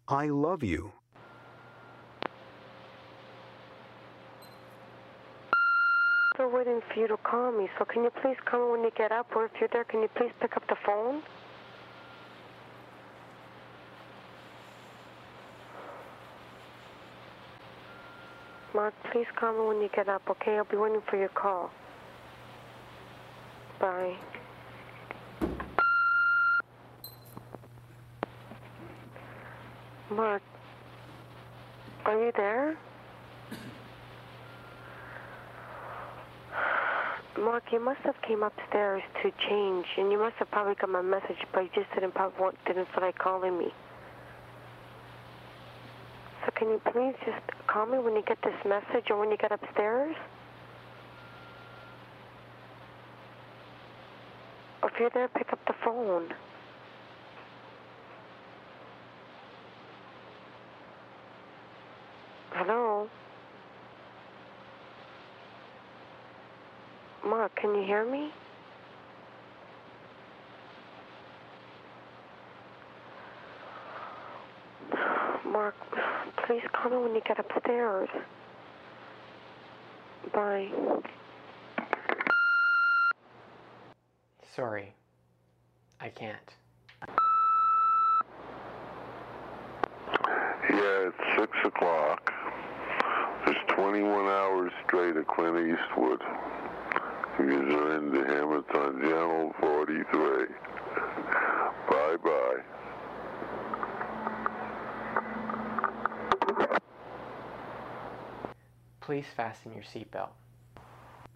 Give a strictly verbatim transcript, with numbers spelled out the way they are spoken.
I love you. Still waiting for you to call me, so can you please call me when you get up, or if you're there, can you please pick up the phone? Mark, please call me when you get up, okay? I'll be waiting for your call. Bye. Mark, are you there? Mark, you must have came upstairs to change, and you must have probably got my message, but you just didn't probably want, didn't feel like calling me. So can you please just call me when you get this message or when you get upstairs? Or if you're there, pick up the phone. Hello? Mark, can you hear me? Mark, please call me when you get upstairs. Bye. Sorry. I can't. Yeah, it's six o'clock. There's twenty-one hours straight of Clint Eastwood. Because are into him, it's on Channel forty-three. Bye-bye. Please fasten your seatbelt.